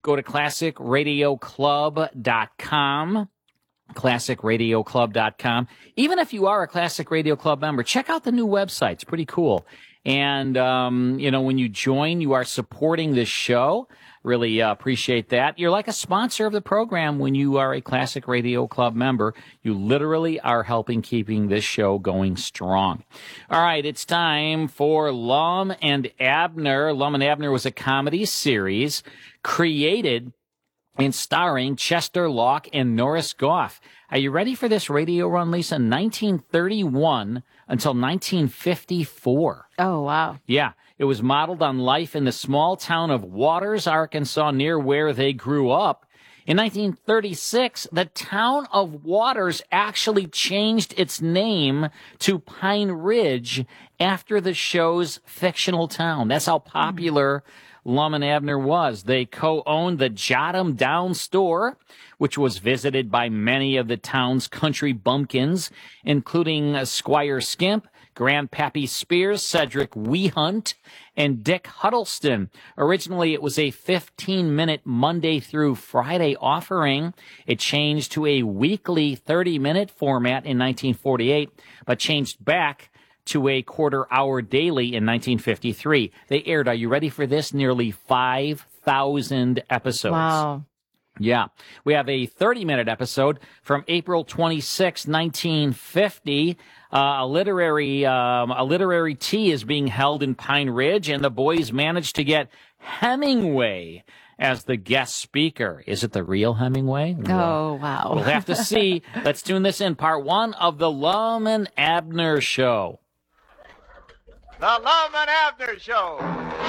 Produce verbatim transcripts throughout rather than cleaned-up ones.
go to classic radio club dot com. classic radio club dot com. Even if you are a Classic Radio Club member, check out the new website. It's pretty cool. And, um, you know, when you join, you are supporting this show. Really uh, appreciate that. You're like a sponsor of the program when you are a Classic Radio Club member. You literally are helping keeping this show going strong. All right, it's time for Lum and Abner. Lum and Abner was a comedy series created and starring Chester Locke and Norris Goff. Are you ready for this radio run, Lisa? nineteen thirty-one until nineteen fifty-four. Oh, wow. Yeah. It was modeled on life in the small town of Waters, Arkansas, near where they grew up. In nineteen thirty-six, the town of Waters actually changed its name to Pine Ridge after the show's fictional town. That's how popular Lum and Abner was. They co-owned the Jot 'em Down store, which was visited by many of the town's country bumpkins, including Squire Skimp, Grandpappy Spears, Cedric Wehunt, and Dick Huddleston. Originally, it was a fifteen-minute Monday through Friday offering. It changed to a weekly thirty-minute format in nineteen forty-eight, but changed back to a quarter-hour daily in nineteen fifty-three. They aired, are you ready for this, nearly five thousand episodes. Wow. Yeah. We have a thirty-minute episode from April twenty-sixth, nineteen fifty. Uh, a literary um, a literary tea is being held in Pine Ridge, and the boys managed to get Hemingway as the guest speaker. Is it the real Hemingway? Oh, wow. We'll have to see. Let's tune this in. Part one of the Lum and Abner Show. The Lum and Abner Show.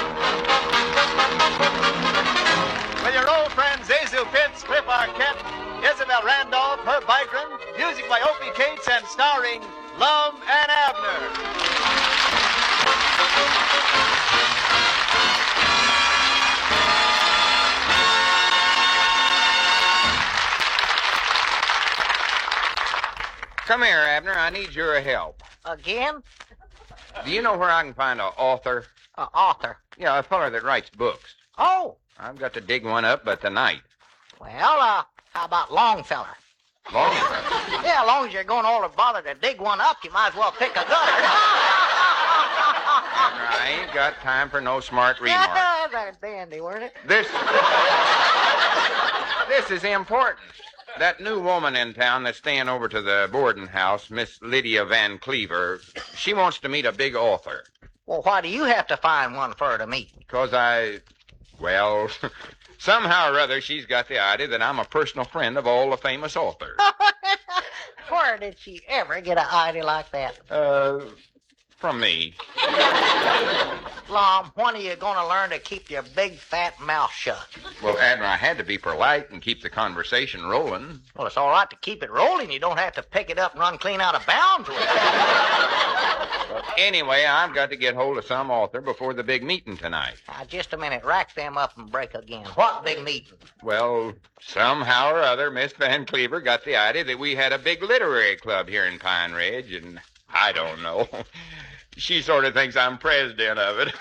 With your old friends Zazu Pitts, Cliff Arquette, Isabel Randolph, Herb Bygren, music by Opie Cates, and starring Lum and Abner. Come here, Abner. I need your help. Again? Do you know where I can find an author? Uh, author. Yeah, a feller that writes books. Oh, I've got to dig one up by tonight. well, uh, how about Longfellow? Longfellow? Yeah, as long as you're going all the bother to dig one up, you might as well pick a gutter. Abner, I ain't got time for no smart remarks. That's dandy, weren't it? This... this is important. That new woman in town that's staying over to the boarding house, Miss Lydia Van Cleaver, she wants to meet a big author. Well, why do you have to find one for her to meet? Because I... well... somehow or other, she's got the idea that I'm a personal friend of all the famous authors. Where did she ever get an idea like that? Uh, from me. Lom, when are you going to learn to keep your big fat mouth shut? Well, Abner, I had to be polite and keep the conversation rolling. Well, it's all right to keep it rolling. You don't have to pick it up and run clean out of bounds with it. But anyway, I've got to get hold of some author before the big meeting tonight. Now, just a minute. Rack them up and break again. What big meeting? Well, somehow or other, Miss Van Cleaver got the idea that we had a big literary club here in Pine Ridge, and I don't know. She sort of thinks I'm president of it.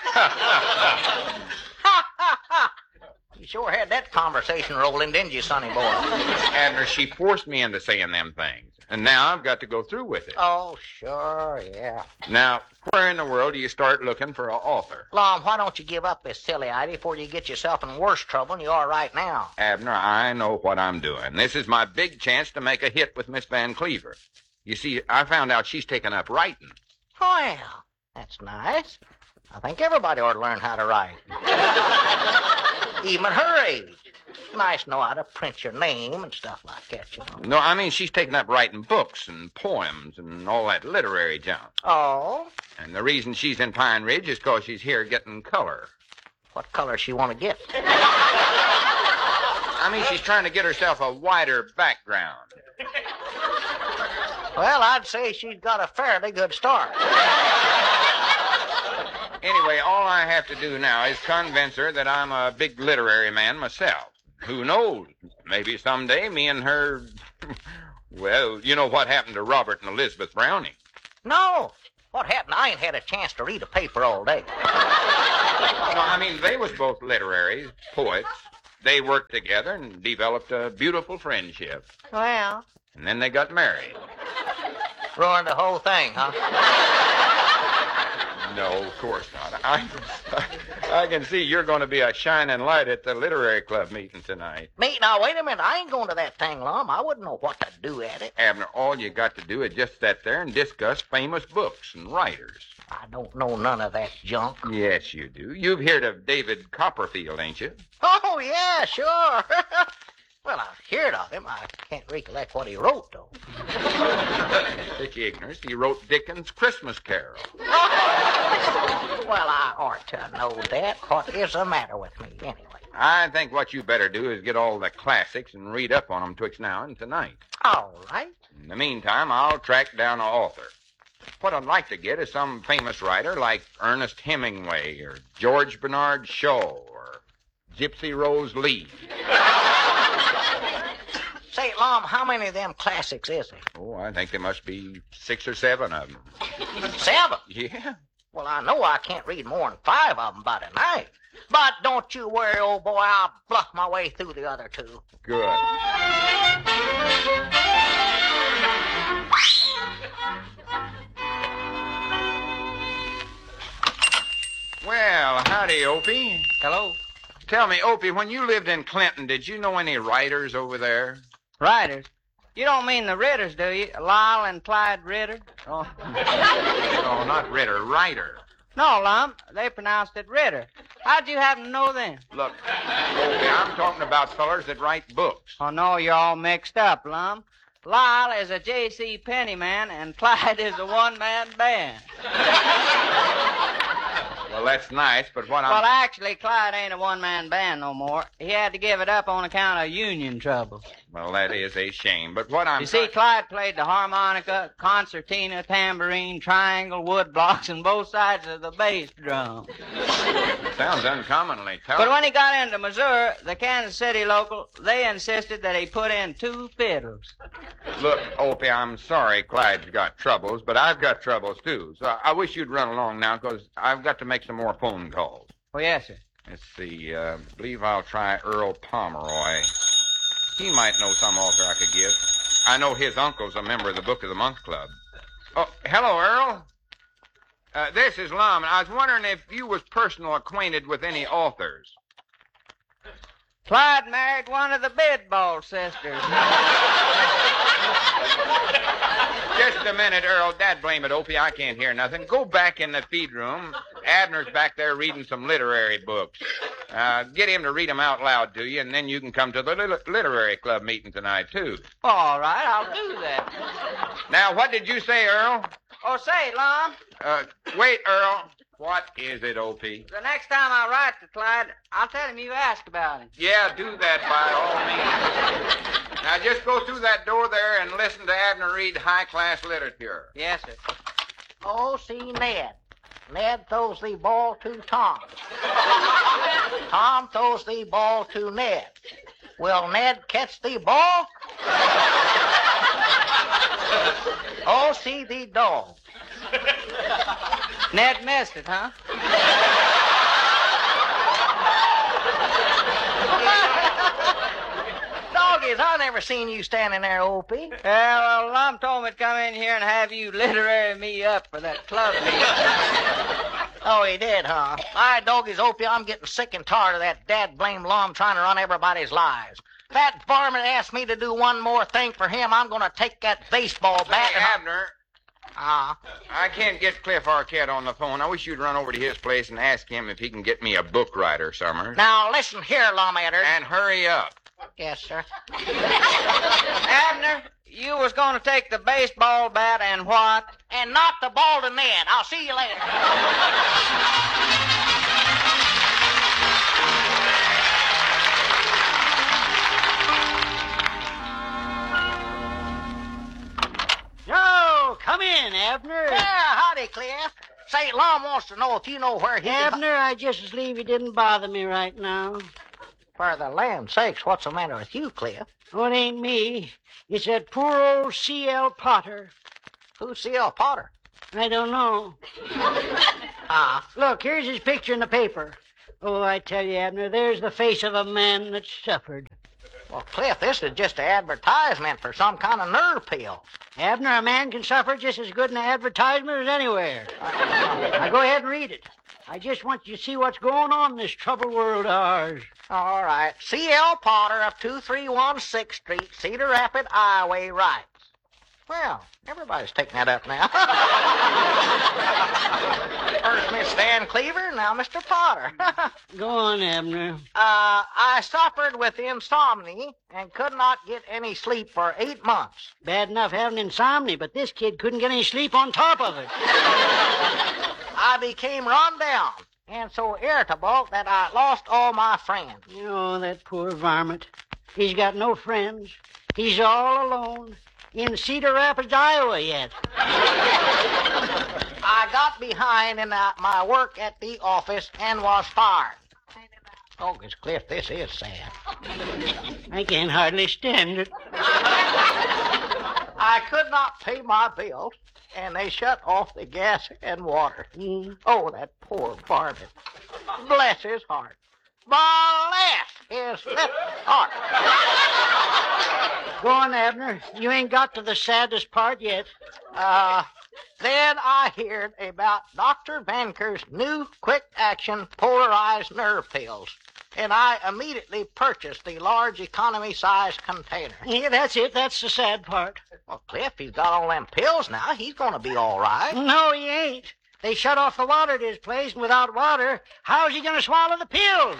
You sure had that conversation rolling, didn't you, sonny boy? Abner, she forced me into saying them things, and now I've got to go through with it. Oh, sure, yeah. Now, where in the world do you start looking for an author? Lom, why don't you give up this silly idea before you get yourself in worse trouble than you are right now? Abner, I know what I'm doing. This is my big chance to make a hit with Miss Van Cleaver. You see, I found out she's taken up writing. Well, that's nice. I think everybody ought to learn how to write. Even her age. Nice to know how to print your name and stuff like that, you know. No, I mean, she's taken up writing books and poems and all that literary junk. Oh? And the reason she's in Pine Ridge is because she's here getting color. What color she want to get? I mean, she's trying to get herself a wider background. Well, I'd say she's got a fairly good start. Anyway, all I have to do now is convince her that I'm a big literary man myself. Who knows? Maybe someday me and her... well, you know what happened to Robert and Elizabeth Browning. No. What happened? I ain't had a chance to read a paper all day. No, I mean, they was both literary poets. They worked together and developed a beautiful friendship. Well, And then they got married. ruined the whole thing, huh? No, of course not. I, I can see you're going to be a shining light at the literary club meeting tonight. Me? Now, wait a minute. I ain't going to that thing, Lum. I wouldn't know what to do at it. Abner, all you got to do is just sit there and discuss famous books and writers. I don't know none of that junk. Yes, you do. You've heard of David Copperfield, ain't you? Oh, yeah, sure. Well, I've heard of him. I can't recollect what he wrote, though. Such ignorance. He wrote Dickens' Christmas Carol. Well, I ought to know that. What is the matter with me, anyway? I think what you better do is get all the classics and read up on them twixt now and tonight. All right. In the meantime, I'll track down an author. What I'd like to get is some famous writer like Ernest Hemingway or George Bernard Shaw or Gypsy Rose Lee. Say, Lum, how many of them classics is there? Oh, I think there must be six or seven of them. Seven? Yeah. Well, I know I can't read more than five of them by tonight. But don't you worry, old boy. I'll bluff my way through the other two. Good. Well, howdy, Opie. Hello. Tell me, Opie, when you lived in Clinton, did you know any writers over there? Riders. You don't mean the Ritters, do you? Lyle and Clyde Ritter? Oh. No, not Ritter, writer. No, Lump. They pronounced it Ritter. How'd you happen to know them? Look, Opie, I'm talking about fellers that write books. Oh, no, you're all mixed up, Lump. Lyle is a J C. Penney man, and Clyde is a one-man band. Well, that's nice, but what I'm... Well, actually, Clyde ain't a one-man band no more. He had to give it up on account of union troubles. Well, that is a shame, but what I'm... You see, Clyde played the harmonica, concertina, tambourine, triangle, wood blocks, and both sides of the bass drum. Sounds uncommonly tough. But when he got into Missouri, the Kansas City local, they insisted that he put in two fiddles. Look, Opie, I'm sorry Clyde's got troubles, but I've got troubles, too. So I wish you'd run along now, because I've got to make some more phone calls. Oh, yes, sir. Let's see. I uh, believe I'll try Earl Pomeroy. He might know some author I could give. I know his uncle's a member of the Book of the Month Club. Oh, hello, Earl. Uh, this is Lum, and I was wondering if you was personal acquainted with any authors. Clyde married one of the Bidball sisters. Just a minute, Earl. Dad blame it, Opie. I can't hear nothing. Go back in the feed room. Abner's back there reading some literary books. Uh, get him to read them out loud to you, and then you can come to the li- literary club meeting tonight, too. All right, I'll do that. Now, what did you say, Earl? Oh, say, Lum, Uh, wait, Earl. What is it, O P? the next time I write to Clyde, I'll tell him you asked about him. Yeah, do that by all means. Now, just go through that door there and listen to Abner read high-class literature. Yes, sir. Oh, see, Ned. Ned throws the ball to Tom. Tom throws the ball to Ned. Will Ned catch the ball? Oh, see the dog. Ned missed it, huh? Doggies, I never seen you standing there, O P. Yeah, well, Lum told me to come in here and have you literary me up for that club meeting. Oh, he did, huh? All right, doggies, O P, I'm getting sick and tired of that dad-blame Lum trying to run everybody's lives. If that varmint asked me to do one more thing for him, I'm going to take that baseball bat Hey, and... Abner, Ah, I can't get Cliff Arquette on the phone. I wish you'd run over to his place and ask him if he can get me a book writer, Summers. now listen here, Lum Eddard. And hurry up. Yes, sir. Abner, you was going to take the baseball bat and what? And knock the ball to Ned. I'll see you later. Oh, come in, Abner. Yeah, howdy, Cliff. Say, Lum wants to know if you know where he... Abner, I just as leave you didn't bother me right now. For the land's sakes, what's the matter with you, Cliff? Oh, it ain't me. It's that poor old C L. Potter. Who's C L. Potter? I don't know. Ah, Look, here's his picture in the paper. Oh, I tell you, Abner, there's the face of a man that suffered. Well, Cliff, this is just an advertisement for some kind of nerve pill. Abner, a man can suffer just as good in an advertisement as anywhere. Now go ahead and read it. I just want you to see what's going on in this troubled world of ours. All right. C L. Potter of two three one sixth Street, Cedar Rapid, Iowa, writes. Well, everybody's taking that up now. First Miss Van Cleaver, now Mister Potter. Go on, Abner. Uh, I suffered with insomnia and could not get any sleep for eight months. Bad enough having insomnia, but this kid couldn't get any sleep on top of it. I became run down and so irritable that I lost all my friends. Oh, that poor varmint. He's got no friends. He's all alone in Cedar Rapids, Iowa yet. I got behind in uh, my work at the office and was fired. Oh, Miss Cliff, this is sad. I can hardly stand it. I could not pay my bills, and they shut off the gas and water. Mm. Oh, that poor varmint. Bless his heart. Bless his little heart. Go on, Abner. You ain't got to the saddest part yet. Uh, then I heard about Doctor Banker's new quick-action polarized nerve pills, and I immediately purchased the large economy-sized container. Yeah, that's it. That's the sad part. Well, Cliff, he's got all them pills now. He's going to be all right. No, he ain't. They shut off the water at his place, and without water, how's he going to swallow the pills?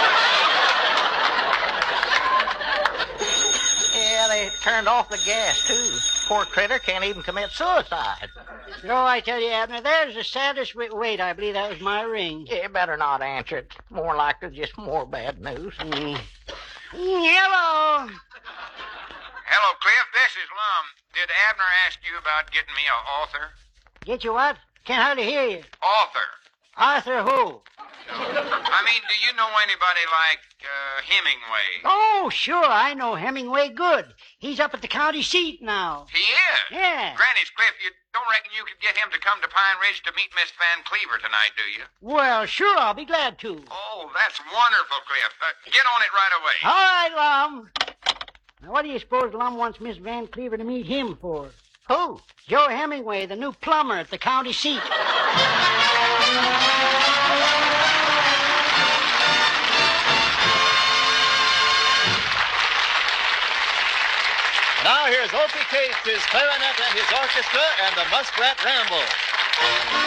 Yeah, they turned off the gas, too. Poor critter can't even commit suicide. No, I tell you, Abner, there's the saddest... Ri- Wait, I believe that was my ring. You better not answer it. More likely just more bad news. Mm. Hello. Hello, Cliff. This is Lum. Did Abner ask you about getting me an author? Get you what? Can't hardly hear you. Author. Arthur who? I mean, do you know anybody like uh, Hemingway? Oh, sure, I know Hemingway good. He's up at the county seat now. He is? Yeah. Granny's Cliff, you don't reckon you could get him to come to Pine Ridge to meet Miss Van Cleaver tonight, do you? Well, sure, I'll be glad to. Oh, that's wonderful, Cliff. Uh, get on it right away. All right, Lum. Now, what do you suppose Lum wants Miss Van Cleaver to meet him for? Who? Joe Hemingway, the new plumber at the county seat. Now here's Opie Cates, his clarinet and his orchestra, and the Muskrat Ramble.